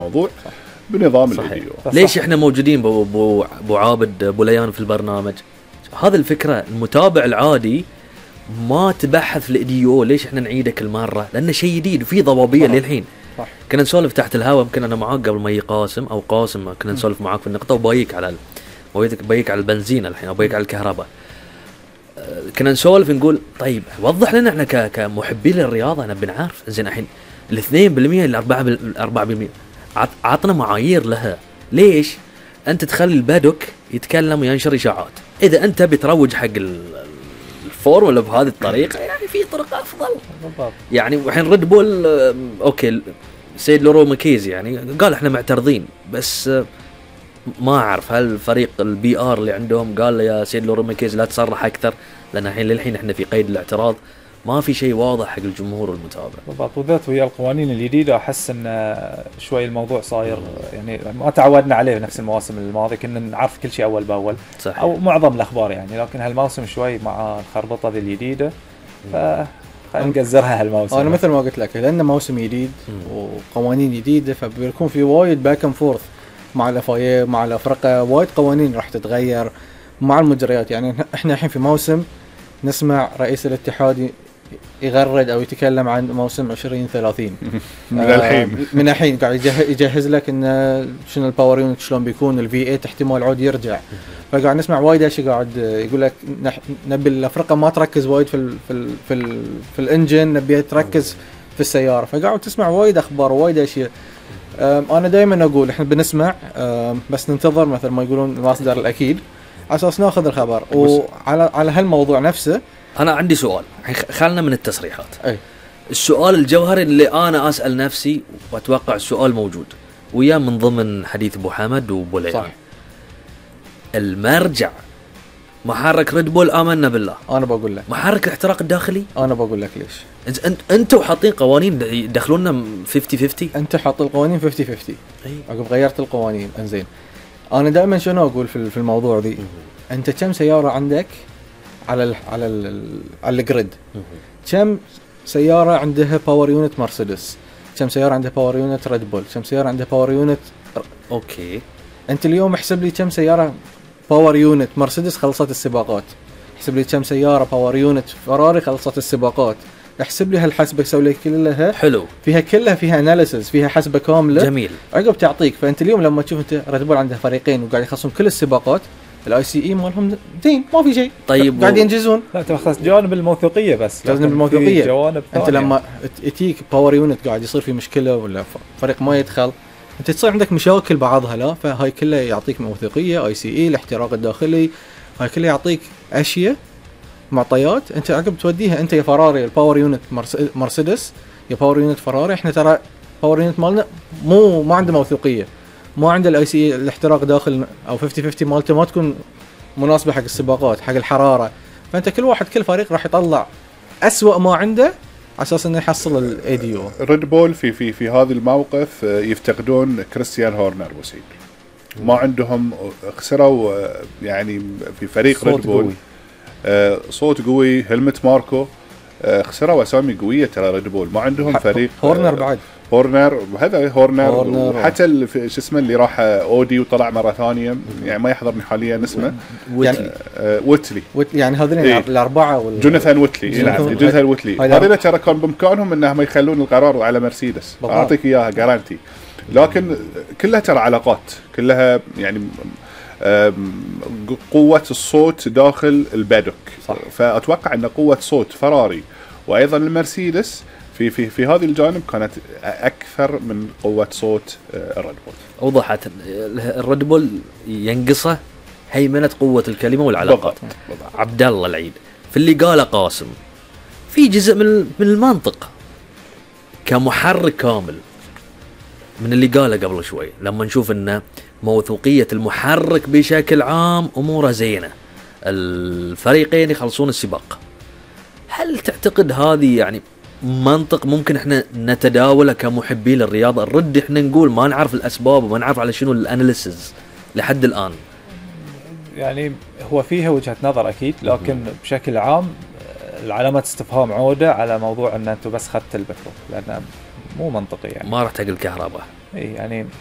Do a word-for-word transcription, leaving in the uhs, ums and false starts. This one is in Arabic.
الموضوع بنظام الاي ليش احنا موجودين ابو بو بو عابد بوليان في البرنامج؟ هذا الفكره المتابع العادي ما تبحث في الاي او، ليش احنا نعيده كل مره؟ لانه شيء جديد وفي ضبابيه للحين. كنا نسولف تحت الهواء، يمكن انا معاك قبل ما يجي قاسم او قاسم كنا نسولف معاك في النقطه، وبايك على ويدك بايك على البنزين الحين او بايك على الكهرباء. كنا نسولف نقول طيب وضح لنا احنا كمحبين للرياضه انا بنعرف زين الحين الاثنين بالمية الأربعة الأربعة بالمية عطنا معايير لها. ليش أنت تخلي البادوك يتكلم وينشر إشاعات؟ إذا أنت بتروج حق الفورمولا بهذه الطريقة يعني في طرق أفضل. يعني وحين ريد بول أوكي سيد لورو ماكيزي يعني قال إحنا معترضين، بس ما أعرف هل فريق البي آر اللي عندهم قال يا سيد لورو ماكيزي لا تصرح أكثر، لأن الحين للحين إحنا في قيد الاعتراض، ما في شيء واضح حق الجمهور والمتابع. بالضبط، وذات ويا القوانين الجديدة أحس إن شوي الموضوع صاير يعني ما تعودنا عليه نفس المواسم الماضية، كنا نعرف كل شيء أول بأول صحيح. أو معظم الأخبار يعني، لكن هالموسم شوي مع الخربطة ذي الجديدة فخلينا نقزرها هالموسم. أنا مثل ما قلت لك لأنه موسم جديد وقوانين جديدة، فبيكون في وايد باك اند فورث مع الأفاية مع الأفرقة، وايد قوانين راح تتغير مع المجريات. يعني إحنا الحين في موسم نسمع رئيس الاتحاد يغرد أو يتكلم عن موسم عشرين ثلاثين من الحين من الحين قاعد يجهز لك إن شنو الباور يونت شلون بيكون، الفي ايت احتمال عود يرجع. فقاعد نسمع وايد أشياء قاعد يقول لك نبي الأفرقة ما تركز وايد في ال في ال في, ال في الإنجن، نبي تركز في السيارة. فقاعد تسمع وايد أخبار وايد أشياء. أنا دائما أقول إحنا بنسمع بس ننتظر مثل ما يقولون المصدر الأكيد على أساس نأخذ الخبر. وعلى على هالموضوع نفسه أنا عندي سؤال، خلنا من التصريحات. أي. السؤال الجوهري اللي أنا أسأل نفسي وأتوقع السؤال موجود وياه من ضمن حديث أبو حمد وبوليان، المرجع محرك ريد بول آمنا بالله. أنا بقول لك محرك الاحتراق الداخلي. أنا بقول لك ليش أنت أنتوا حاطين قوانين يدخلونا خمسين خمسين. أنت حاط القوانين خمسين خمسين عقب غيرت القوانين. إنزين أنا دائما شنو أقول في في الموضوع ذي، أنت كم سيارة عندك على ال على ال على الجريد؟ كم سيارة عندها باور يونت مرسيدس؟ كم سيارة عندها باور يونت ريد بول؟ كم سيارة عندها باور يونت ر... أوكي أنت اليوم احسب لي كم سيارة باور يونت مرسيدس خلصت السباقات، احسب لي كم سيارة باور يونت فراري خلصت السباقات، احسب لي هالحسبة سوي لي كلها حلو، فيها كلها فيها اناليسز، فيها حسبة كاملة جميل، عقب تعطيك. فأنت اليوم لما تشوف أنت ريد بول عندها فريقين وقاعد يخلصون كل السباقات، الاي سي اي مالهم زين ما في شيء. طيب قاعد ينجزون. لا تخص جوانب الموثوقيه بس، جوانب الموثوقيه. جوانب انت لما تجيك باور يونت قاعد يصير في مشكله ولا فريق ما يدخل، انت تصير عندك مشاكل بعضها لا، فهاي كلها يعطيك موثوقيه. اي سي اي الاحتراق الداخلي هاي كلها يعطيك اشياء معطيات انت عقب توديها. انت يا فراري الباور يونت مرسيدس، يا باور يونت فراري، احنا ترى باور يونت مالنا مو ما عنده موثوقيه، ما عنده الاي سي الاحتراق داخل او خمسين خمسين مالته ما تكون مناسبة حق السباقات حق الحرارة. فأنت كل واحد كل فريق راح يطلع أسوأ ما عنده على أساس إنه يحصل الاي دي او. ريد بول في في في هذا الموقف يفتقدون كريستيان هورنر وسيد، ما عندهم، خسروا يعني في فريق ريد بول قوي. صوت قوي، هلمت ماركو، خسروا أسامي قوية ترى ريد بول، ما عندهم فريق. هورنر بعد هورنر هذا هورنر, هورنر وحتى شو اسمه اللي راح اودي وطلع مره ثانيه يعني ما يحضرني حاليا اسمه ويتلي. آه ويتلي يعني هذين إيه؟ الاربعه وال... جوناثان ويتلي يلعب جوناثان ويتلي هذول ترى كان بامكانهم انهم يخلون القرار على مرسيدس، اعطيك اياها جارانتي، لكن كلها ترى علاقات، كلها يعني قوه الصوت داخل البادوك. صح. فاتوقع ان قوه صوت فراري وايضا المرسيدس في في في هذه الجانب كانت اكثر من قوه صوت الريد بول. وضحت الريد بول ينقصه هيمنه قوه الكلمه والعلاقات. عبد الله العيد في اللي قاله قاسم في جزء من من المنطق كمحرك كامل من اللي قاله قبل شوي، لما نشوف ان موثوقيه المحرك بشكل عام اموره زينه، الفريقين يخلصون السباق. هل تعتقد هذه يعني منطق ممكن احنا نتداوله كمحبين للرياضه؟ الرد احنا نقول ما نعرف الاسباب وما نعرف على شنو الاناليسز لحد الان. يعني هو فيها وجهه نظر اكيد، لكن بشكل عام العلامات استفهام عوده على موضوع ان انتم بس خدت البترول، لانه مو منطقي يعني. ما رحت حق الكهرباء اي يعني